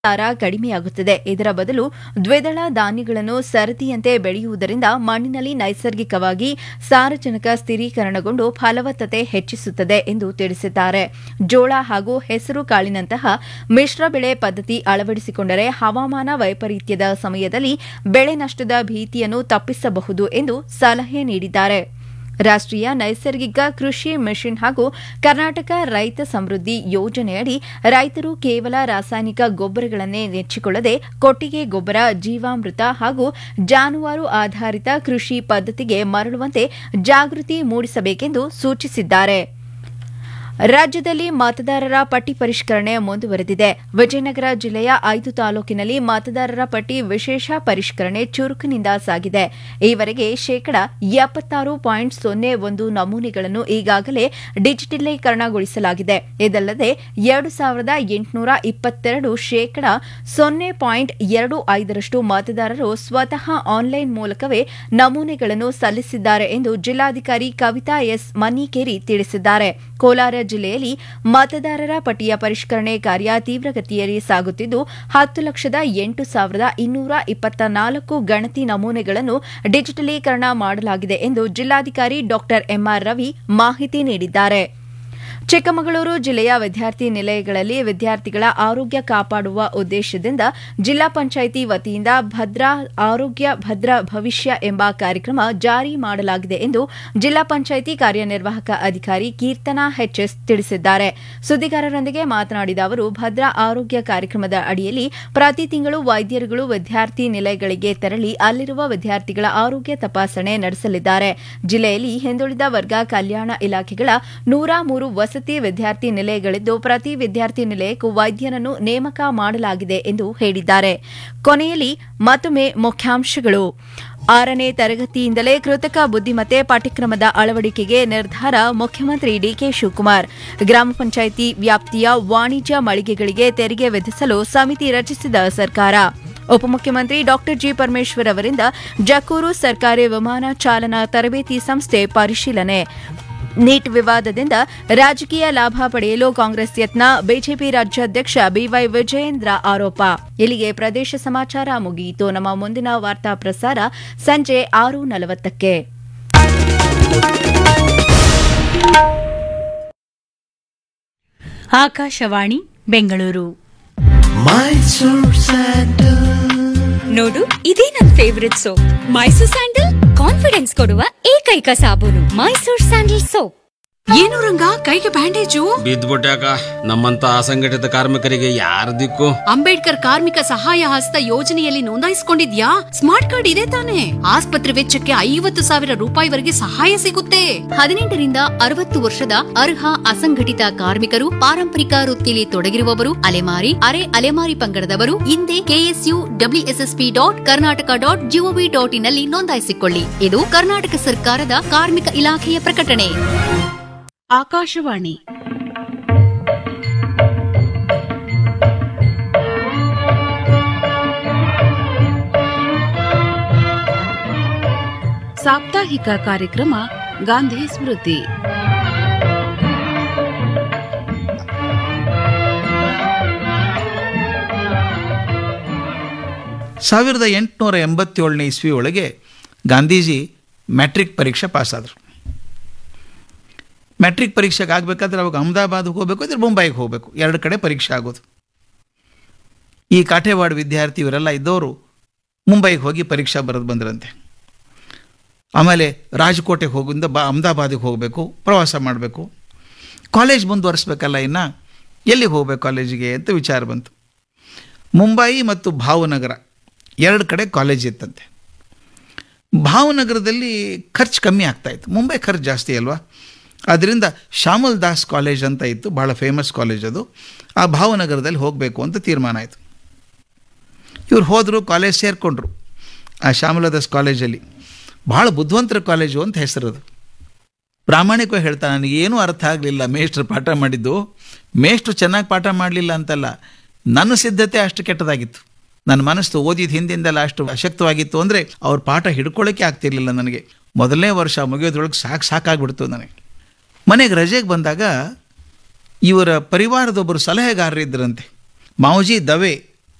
ಸಾರ ಕಡಿಮೆಯಾಗುತ್ತದೆ. ಇದರ ಬದಲು ದ್ವಿದಳ ಧಾನ್ಯಗಳನ್ನು ಸರದಿಯಂತೆ ಬೆಳೆಯುವುದರಿಂದ ಮಣ್ಣಿನಲ್ಲಿ ನೈಸರ್ಗಿಕವಾಗಿ ಸಾರಜನಕ ಸ್ಥಿರೀಕರಣಗೊಂಡು ಫಲವತ್ತತೆ ಹೆಚ್ಚಿಸುತ್ತದೆ ಎಂದು ತಿಳಿಸಿದ್ದಾರೆ. ಜೋಳ ಹಾಗೂ ಹೆಸರು ಕಾಳಿನಂತಹ ಮಿಶ್ರ ಬೆಳೆ ಪದ್ಧತಿ ಅಳವಡಿಸಿಕೊಂಡರೆ ಹವಾಮಾನ ವೈಪರೀತ್ಯದ ಸಮಯದಲ್ಲಿ ಬೆಳೆ ನಷ್ಟದ ಭೀತಿಯನ್ನು ತಪ್ಪಿಸಬಹುದು ಎಂದು ಸಲಹೆ ನೀಡಿದ್ದಾರೆ. ರಾಷ್ಟ್ರೀಯ ನೈಸರ್ಗಿಕ ಕೃಷಿ ಮಿಷನ್ ಹಾಗೂ ಕರ್ನಾಟಕ ರೈತ ಸಮೃದ್ಧಿ ಯೋಜನೆಯಡಿ ರೈತರು ಕೇವಲ ರಾಸಾಯನಿಕ ಗೊಬ್ಬರಗಳನ್ನೇ ನೆಚ್ಚಿಕೊಳ್ಳದೆ ಕೊಟ್ಟಿಗೆ ಗೊಬ್ಬರ, ಜೀವಾಮೃತ ಹಾಗೂ ಜಾನುವಾರು ಆಧಾರಿತ ಕೃಷಿ ಪದ್ಧತಿಗೆ ಮರಳುವಂತೆ ಜಾಗೃತಿ ಮೂಡಿಸಬೇಕೆಂದು ಸೂಚಿಸಿದ್ದಾರೆ. ರಾಜ್ಯದಲ್ಲಿ ಮತದಾರರ ಪಟ್ಟಿ ಪರಿಷ್ಕರಣೆ ಮುಂದುವರೆದಿದೆ. ವಿಜಯನಗರ ಜಿಲ್ಲೆಯ 5 ತಾಲೂಕಿನಲ್ಲಿ ಮತದಾರರ ಪಟ್ಟಿ ವಿಶೇಷ ಪರಿಷ್ಕರಣೆ ಚುರುಕಿನಿಂದ ಸಾಗಿದೆ. ಈವರೆಗೆ 76.01% ನಮೂನೆಗಳನ್ನು ಈಗಾಗಲೇ ಡಿಜಿಟಲೀಕರಣಗೊಳಿಸಲಾಗಿದೆ. ಇದಲ್ಲದೆ 2822 0.25% ಮತದಾರರು ಸ್ವತಃ ಆನ್ಲೈನ್ ಮೂಲಕವೇ ನಮೂನೆಗಳನ್ನು ಸಲ್ಲಿಸಿದ್ದಾರೆ ಎಂದು ಜಿಲ್ಲಾಧಿಕಾರಿ ಕವಿತಾ ಎಸ್ ಮನ್ನಿಕೇರಿ ತಿಳಿಸಿದ್ದಾರೆ. ಕೋಲಾರ ಜಿಲ್ಲೆಯಲ್ಲಿ ಮತದಾರರ ಪಟ್ಟಿಯ ಪರಿಷ್ಕರಣೆ ಕಾರ್ಯ ತೀವ್ರಗತಿಯಲ್ಲಿ ಸಾಗುತ್ತಿದ್ದು 10,08,224 ಗಣತಿ ನಮೂನೆಗಳನ್ನು ಡಿಜಿಟಲೀಕರಣ ಮಾಡಲಾಗಿದೆ ಎಂದು ಜಿಲ್ಲಾಧಿಕಾರಿ ಡಾ ಎಂಆರ್ ರವಿ ಮಾಹಿತಿ ನೀಡಿದ್ದಾರೆ. ಚಿಕ್ಕಮಗಳೂರು ಜಿಲ್ಲೆಯ ವಿದ್ಯಾರ್ಥಿ ನಿಲಯಗಳಲ್ಲಿ ವಿದ್ಯಾರ್ಥಿಗಳ ಆರೋಗ್ಯ ಕಾಪಾಡುವ ಉದ್ದೇಶದಿಂದ ಜಿಲ್ಲಾ ಪಂಚಾಯಿತಿ ವತಿಯಿಂದ ಭದ್ರಾ ಆರೋಗ್ಯ ಭದ್ರ ಭವಿಷ್ಯ ಎಂಬ ಕಾರ್ಯಕ್ರಮ ಜಾರಿ ಮಾಡಲಾಗಿದೆ ಎಂದು ಜಿಲ್ಲಾ ಪಂಚಾಯಿತಿ ಕಾರ್ಯನಿರ್ವಾಹಕ ಅಧಿಕಾರಿ ಕೀರ್ತನಾ ಎಚ್ಎಸ್ ತಿಳಿಸಿದ್ದಾರೆ. ಸುದ್ದಿಗಾರರೊಂದಿಗೆ ಮಾತನಾಡಿದ ಅವರು, ಭದ್ರಾ ಆರೋಗ್ಯ ಕಾರ್ಯಕ್ರಮದ ಅಡಿಯಲ್ಲಿ ಪ್ರತಿ ತಿಂಗಳು ವೈದ್ಯರುಗಳು ವಿದ್ಯಾರ್ಥಿ ನಿಲಯಗಳಿಗೆ ತೆರಳಿ ಅಲ್ಲಿರುವ ವಿದ್ಯಾರ್ಥಿಗಳ ಆರೋಗ್ಯ ತಪಾಸಣೆ ನಡೆಸಲಿದ್ದಾರೆ. ಜಿಲ್ಲೆಯಲ್ಲಿ ಹಿಂದುಳಿದ ವರ್ಗ ಕಲ್ಯಾಣ ಇಲಾಖೆಗಳ 103 ವಸತಿ ವಿದ್ಯಾರ್ಥಿ ನಿಲಯಗಳಿದ್ದು ಪ್ರತಿ ವಿದ್ಯಾರ್ಥಿ ನಿಲಯಕ್ಕೂ ವೈದ್ಯರನ್ನು ನೇಮಕ ಮಾಡಲಾಗಿದೆ ಎಂದು ಹೇಳಿದ್ದಾರೆ. ಕೊನೆಯಲ್ಲಿ ಮತ್ತೊಮ್ಮೆ ಮುಖ್ಯಾಂಶಗಳು. 6ನೇ ತರಗತಿಯಿಂದಲೇ ಕೃತಕ ಬುದ್ದಿಮತ್ತೆ ಪಾಠ್ಯಕ್ರಮದ ಅಳವಡಿಕೆಗೆ ನಿರ್ಧಾರ ಮುಖ್ಯಮಂತ್ರಿ ಡಿಕೆ ಶಿವಕುಮಾರ್. ಗ್ರಾಮ ಪಂಚಾಯಿತಿ ವ್ಯಾಪ್ತಿಯ ವಾಣಿಜ್ಯ ಮಳಿಗೆಗಳಿಗೆ ತೆರಿಗೆ ವಿಧಿಸಲು ಸಮಿತಿ ರಚಿಸಿದ ಸರ್ಕಾರ. ಉಪಮುಖ್ಯಮಂತ್ರಿ ಡಾ ಜಿ ಪರಮೇಶ್ವರ್ ಅವರಿಂದ ಜಕ್ಕೂರು ಸರ್ಕಾರಿ ವಿಮಾನ ಚಾಲನಾ ತರಬೇತಿ ಸಂಸ್ಥೆ ಪರಿಶೀಲನೆ. ನೀಟ್ ವಿವಾದದಿಂದ ರಾಜಕೀಯ ಲಾಭ ಪಡೆಯಲು ಕಾಂಗ್ರೆಸ್ ಯತ್ನ, ಬಿಜೆಪಿ ರಾಜ್ಯಾಧ್ಯಕ್ಷ ಬಿವೈ ವಿಜಯೇಂದ್ರ ಆರೋಪ. ಇಲ್ಲಿಗೆ ಪ್ರದೇಶ ಸಮಾಚಾರ ಮುಗಿಯಿತು. ನಮ್ಮ ಮುಂದಿನ ವಾರ್ತಾ ಪ್ರಸಾರ ಸಂಜೆ 6:40ಕ್ಕೆ. ಆಕಾಶವಾಣಿ ಬೆಂಗಳೂರು. ನೋಡು, ಇದೇ ನನ್ favourite soap. Mysore sandal confidence ಕೊಡುವ ಏಕೈಕ ಸಾಬೂನು ಮೈಸೂರ್ ಸ್ಯಾಂಡಲ್ ಸೋಪ್. ಏನು ರಂಗ, ಕೈಗೆ ಬ್ಯಾಂಡೇಜು? ಬಿದ್ದ್ಬಿಟ್ಟಾಕ. ನಮ್ಮಂತ ಅಸಂಘಟಿತ ಕಾರ್ಮಿಕರಿಗೆ ಯಾರ ದಿಕ್ಕು? ಅಂಬೇಡ್ಕರ್ ಕಾರ್ಮಿಕ ಸಹಾಯ ಹಸ್ತ ಯೋಜನೆಯಲ್ಲಿ ನೋಂದಾಯಿಸಿಕೊಂಡಿದ್ಯಾ? ಸ್ಮಾರ್ಟ್ ಕಾರ್ಡ್ ಇದೆ ತಾನೆ? ಆಸ್ಪತ್ರೆ ವೆಚ್ಚಕ್ಕೆ 50,000 ರೂಪಾಯಿವರೆಗೆ ಸಹಾಯ ಸಿಗುತ್ತೆ. 18ರಿಂದ 60 ವರ್ಷದ ಅರ್ಹ ಅಸಂಘಟಿತ ಕಾರ್ಮಿಕರು, ಪಾರಂಪರಿಕ ವೃತ್ತಿಯಲ್ಲಿ ತೊಡಗಿರುವವರು, ಅಲೆಮಾರಿ, ಅರೆ ಅಲೆಮಾರಿ ಪಂಗಡದವರು ಹಿಂದೆ KSUWSSP.Karnataka.gov.in ನಲ್ಲಿ ನೋಂದಾಯಿಸಿಕೊಳ್ಳಿ. ಇದು ಕರ್ನಾಟಕ ಸರ್ಕಾರದ ಕಾರ್ಮಿಕ ಇಲಾಖೆಯ ಪ್ರಕಟಣೆ. ಆಕಾಶವಾಣಿ ಸಾಪ್ತಾಹಿಕ ಕಾರ್ಯಕ್ರಮ ಗಾಂಧಿ ಸ್ಮೃತಿ. 1887 ಇಸ್ವಿ ಒಳಗೆ ಗಾಂಧೀಜಿ ಮ್ಯಾಟ್ರಿಕ್ ಪರೀಕ್ಷೆ ಪಾಸಾದರು. ಮ್ಯಾಟ್ರಿಕ್ ಪರೀಕ್ಷೆಗೆ ಆಗಬೇಕಾದ್ರೆ ಅವಾಗ ಅಹಮದಾಬಾದ್ಗೆ ಹೋಗಬೇಕು, ಇದ್ರೆ ಮುಂಬೈಗೆ ಹೋಗಬೇಕು, 2 ಕಡೆ ಪರೀಕ್ಷೆ ಆಗೋದು. ಈ ಕಾಠೇವಾಡ ವಿದ್ಯಾರ್ಥಿ ಇವರೆಲ್ಲ ಇದ್ದವರು ಮುಂಬೈಗೆ ಹೋಗಿ ಪರೀಕ್ಷೆ ಬರೆದು ಬಂದ್ರಂತೆ. ಆಮೇಲೆ ರಾಜಕೋಟೆಗೆ ಹೋಗಿಂದ ಅಹಮದಾಬಾದಿಗೆ ಹೋಗಬೇಕು, ಪ್ರವಾಸ ಮಾಡಬೇಕು, ಕಾಲೇಜ್ ಮುಂದುವರಿಸ್ಬೇಕಲ್ಲ, ಇನ್ನು ಎಲ್ಲಿಗೆ ಹೋಗಬೇಕು ಕಾಲೇಜಿಗೆ ಅಂತ ವಿಚಾರ ಬಂತು. ಮುಂಬೈ ಮತ್ತು ಭಾವನಗರ 2 ಕಡೆ ಕಾಲೇಜ್ ಇತ್ತಂತೆ. ಭಾವನಗರದಲ್ಲಿ ಖರ್ಚು ಕಮ್ಮಿ ಆಗ್ತಾಯಿತ್ತು, ಮುಂಬೈ ಖರ್ಚು ಜಾಸ್ತಿ ಅಲ್ವಾ. ಅದರಿಂದ ಶ್ಯಾಮಲ್ ದಾಸ್ ಕಾಲೇಜ್ ಅಂತ ಇತ್ತು, ಭಾಳ ಫೇಮಸ್ ಕಾಲೇಜ್ ಅದು. ಆ ಭಾವನಗರದಲ್ಲಿ ಹೋಗಬೇಕು ಅಂತ ತೀರ್ಮಾನ ಆಯಿತು. ಇವ್ರು ಹೋದರು, ಕಾಲೇಜ್ ಸೇರಿಕೊಂಡ್ರು. ಆ ಶ್ಯಾಮಲದಾಸ್ ಕಾಲೇಜಲ್ಲಿ ಭಾಳ ಬುದ್ಧಿವಂತರ ಕಾಲೇಜು ಅಂತ ಹೆಸರದು. ಪ್ರಾಮಾಣಿಕವಾಗಿ ಹೇಳ್ತಾನೆ, ನನಗೇನೂ ಅರ್ಥ ಆಗಲಿಲ್ಲ ಮೇಷ್ಟ್ರು ಪಾಠ ಮಾಡಿದ್ದು. ಮೇಷ್ಟ್ರು ಚೆನ್ನಾಗಿ ಪಾಠ ಮಾಡಲಿಲ್ಲ ಅಂತಲ್ಲ, ನನ್ನ ಸಿದ್ಧತೆ ಅಷ್ಟು ಕೆಟ್ಟದಾಗಿತ್ತು. ನನ್ನ ಮನಸ್ಸು ಓದಿದ ಹಿಂದಿಂದೆಲ್ಲ ಅಷ್ಟು ಅಶಕ್ತವಾಗಿತ್ತು ಅಂದರೆ ಅವ್ರ ಪಾಠ ಹಿಡ್ಕೊಳ್ಳೋಕ್ಕೆ ಆಗ್ತಿರ್ಲಿಲ್ಲ ನನಗೆ. ಮೊದಲನೇ ವರ್ಷ ಮುಗಿಯೋದ್ರೊಳಗೆ ಸಾಕಾಗ್ಬಿಡ್ತು ನನಗೆ. ಮನೆಗೆ ರಜೆಗೆ ಬಂದಾಗ ಇವರ ಪರಿವಾರದೊಬ್ಬರು ಸಲಹೆಗಾರರಿದ್ದರಂತೆ, ಮಾವಜಿ ದವೆ